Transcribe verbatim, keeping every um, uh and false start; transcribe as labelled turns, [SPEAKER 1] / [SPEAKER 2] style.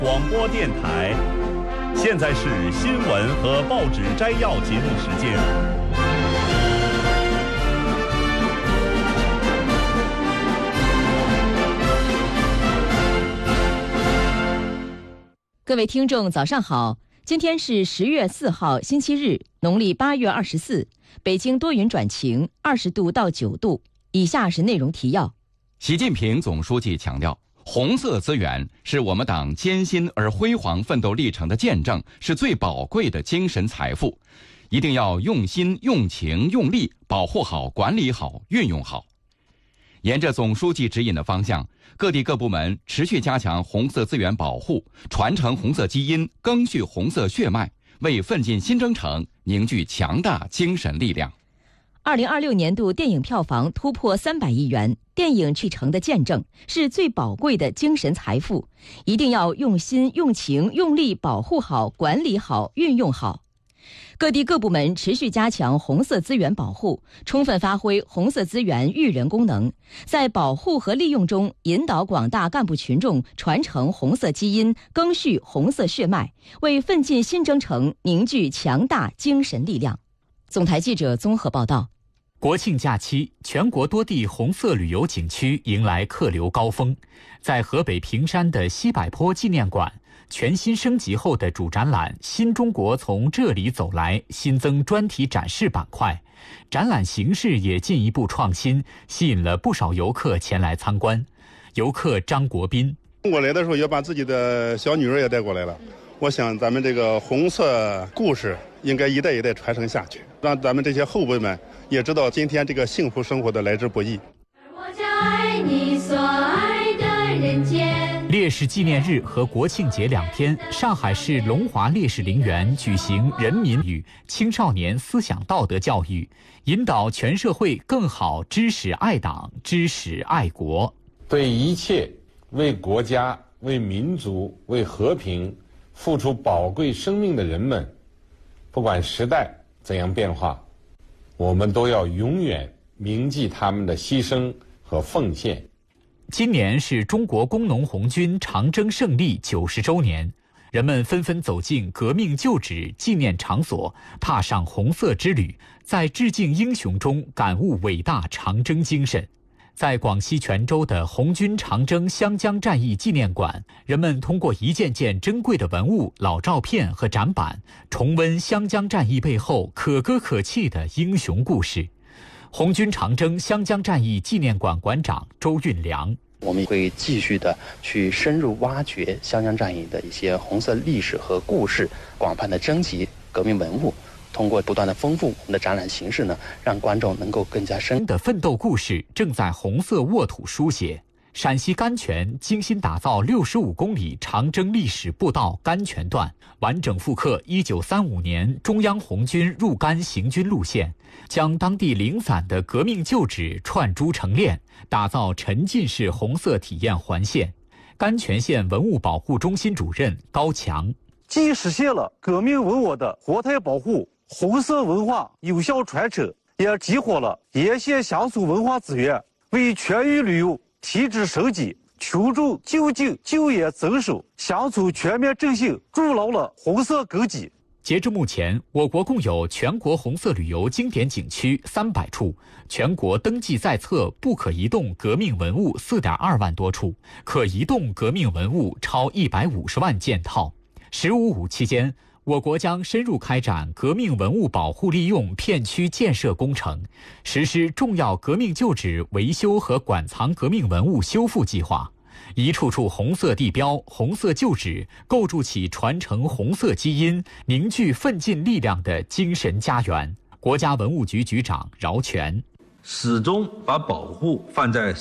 [SPEAKER 1] 广播电台，现在是新闻和报纸摘要节目时间。
[SPEAKER 2] 各位听众，早上好！今天是十月四号，星期日，农历八月二十四。北京多云转晴，二十度到九度。以下是内容提要：
[SPEAKER 3] 习近平总书记强调，红色资源是我们党艰辛而辉煌奋斗历程的见证，是最宝贵的精神财富，一定要用心、用情、用力保护好、管理好、运用好。沿着总书记指引的方向，各地各部门持续加强红色资源保护，传承红色基因，赓续红色血脉，为奋进新征程凝聚强大精神力量。
[SPEAKER 2] 二零二六年度电影票房突破三百亿元，电影去成的见证，是最宝贵的精神财富，一定要用心、用情、用力保护好、管理好、运用好。各地各部门持续加强红色资源保护，充分发挥红色资源育人功能，在保护和利用中引导广大干部群众传承红色基因，赓续红色血脉，为奋进新征程凝聚强大精神力量。总台记者综合报道。
[SPEAKER 4] 国庆假期，全国多地红色旅游景区迎来客流高峰。在河北平山的西柏坡纪念馆，全新升级后的主展览《新中国从这里走来》新增专题展示板块，展览形式也进一步创新，吸引了不少游客前来参观。游客张国斌：
[SPEAKER 5] 我来的时候也把自己的小女儿也带过来了，我想咱们这个红色故事应该一代一代传承下去，让咱们这些后辈们也知道今天这个幸福生活的来之不易。
[SPEAKER 6] 我将爱你所爱的人间。
[SPEAKER 4] 烈士纪念日和国庆节两天，上海市龙华烈士陵园举行人民与青少年思想道德教育，引导全社会更好知识爱党、知识爱国。
[SPEAKER 7] 对一切为国家、为民族、为和平付出宝贵生命的人们，不管时代怎样变化，我们都要永远铭记他们的牺牲和奉献。
[SPEAKER 4] 今年是中国工农红军长征胜利九十周年，人们纷纷走进革命旧址纪念场所，踏上红色之旅，在致敬英雄中感悟伟大长征精神。在广西全州的红军长征湘江战役纪念馆，人们通过一件件珍贵的文物、老照片和展板，重温湘江战役背后可歌可泣的英雄故事。红军长征湘江战役纪念馆馆长周运良：
[SPEAKER 8] 我们会继续的去深入挖掘湘江战役的一些红色历史和故事，广泛的征集革命文物，通过不断的丰富我们的展览形式呢，让观众能够更加深
[SPEAKER 4] 的奋斗故事正在红色沃土书写。陕西甘泉精心打造六十五公里长征历史步道甘泉段，完整复刻一九三五年中央红军入甘行军路线，将当地零散的革命旧址串珠成链，打造沉浸式红色体验环线。甘泉县文物保护中心主任高强：
[SPEAKER 9] 既实现了革命文物的活态保护、红色文化有效传承，也激活了沿线乡村文化资源，为全域旅游提质升级、群众就近就业增收、乡村全面振兴筑牢了红色根基。
[SPEAKER 4] 截至目前，我国共有全国红色旅游经典景区三百处，全国登记在册不可移动革命文物 四点二万多处，可移动革命文物超一百五十万件套。十五五期间，我国将深入开展革命文物保护利用片区建设工程，实施重要革命旧址维修和馆藏革命文物修复计划，一处处红色地标、红色旧址构筑起传承红色基因、凝聚奋进力量的精神家园。国家文物局局长饶全：
[SPEAKER 10] 始终把保护放在